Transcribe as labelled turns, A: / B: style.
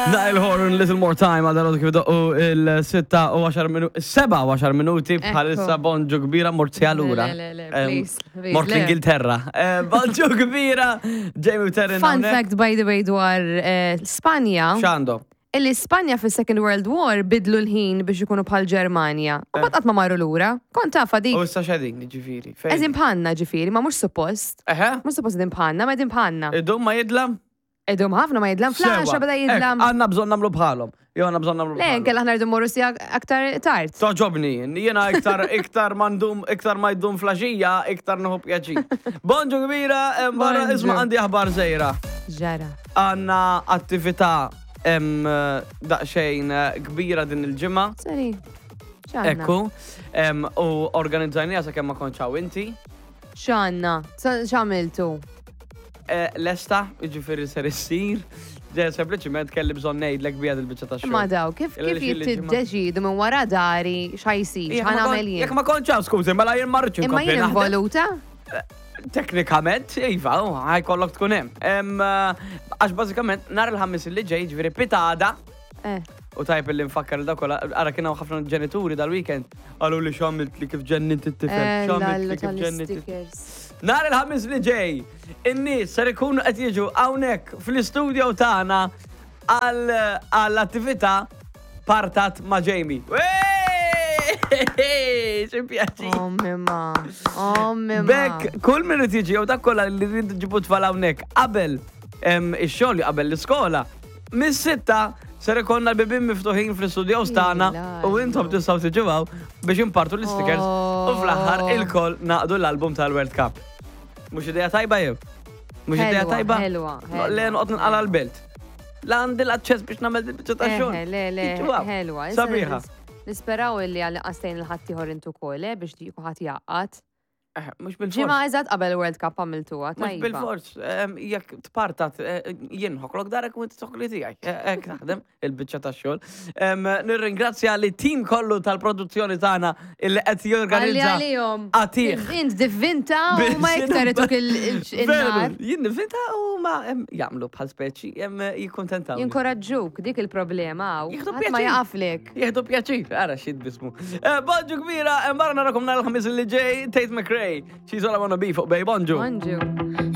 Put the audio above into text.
A: Na il-horn little more time għal darot kif doqqu il-7 minuti bħalissa bonġu kbira morti għallura. Mort l-Ingilterra. Bonġu kbira, Jamie Terry.
B: Fun fact by the way dwar Spanja.
A: X'għandu?
B: Il-Ispanja fis-Second World War bidlu l-ħin biex ikunu bħal Ġermanja. U qatt ma marru lura. Kont tafa dik.
A: U issa x'edin ġifieri.
B: Eżin bħanna ġifieri, ma mhux suppost. Mhux suppost din bħanna, ma din bħanna.
A: Idum ma jidlam?
B: Idum ħafna ma jidlam, flaxa bada jidlam.
A: Għanna bżon namlu bħalhom. Jo għanna bżon namlu bħalhom.
B: Le, kella ħna rridu morru sija aktar tard.
A: Toġobni, jiena iktar ma jdum flaxija, iktar nħu pjaċi. Bonġu kbira, barra isma' għandi aħbar żejra.
B: Ġara.
A: Għanna attività daqxejn kbira din il-ġimma.
B: Seri.
A: Ekku. U organizzajnija sa' kemm ma konċaw inti.
B: ċanna, ċamiltu.
A: Lesta, ġifiri ser issir. Sempliciment kelli bżon ngħidlek bija dil-biċċa ta' xogħol.
B: Ma daw, kif jittiġġidu minn wara dari x'ħajsir, x'ħanamel jien.
A: Jekk ma konċaw skużi, mela jien marriċ
B: imma jien involuta?
A: Teknikament, iva, ħajkollok tkun hemm. Għax bażikament nhar il-ħamis li ġej, ġifieri pitada. U tajb li nfakkar il-dakola, għara kiena ħafna ġenituri dal-weekend, għallu li xamilt li kif ġennint it-tifel, xamilt li kif ġennint it-tifel. Nar il-ħamis li ġej, in-nies ser ikunu qed jiġu hawnhekk fl-istudio tagħna għall-attività partat ma' Jamie. Ċimpjaċi.
B: Mimma.
A: Bekk, kull min irid jiġi jew dak kollha li rridu ġibu tfal hawnhekk qabel ix-xogħol qabel l-iskola, mis-sitta ser ikonna l-bibin miftuħin fl-istudio tagħna u intom tistgħu tiġuwaw biex impartu l-stickers u fl-aħħar il-koll naqdu l-album tal-World Cup. Mhux idea tajba jew? Mhux idea tajba?
B: Ħelwa.
A: Le noqgħod nqala l-belt. La għandi l-aċċess biex nagħmel il-biċċa tax-xogħol.
B: Le, ħelwa.
A: Sabiħa.
B: Nisperaw li għal qastejn il-ħadd ieħor intu kole biex dik ħadd jaqqat.
A: Mux bil-fors.
B: Ġimma eżatt qabel World Cup għamiltuha, tajba.
A: Mux bil-fors, jek t-partat jien ħoklok darek u t-soħli tijaj. Ek taħdem il-bicċa ta' xol. Nirringrazzja li tim kollu tal-produzzjoni tagħna il-li qed jorganizza. Għatiħ.
B: Int divvinta u ma iktar ituk il-nar.
A: Jien divvinta u ma jagħmlu bħal speċi, jikkontentaw.
B: Jinkoraġġuk, dik il-problema.
A: Jieħdu
B: ma jaqaflek.
A: Jieħdu pjaċir, ara xid bismu. Bonġu kbira, barra narakom nar il-ħamis li ġej, Tate McRae. She's all I wanna be for Babe Bonjour.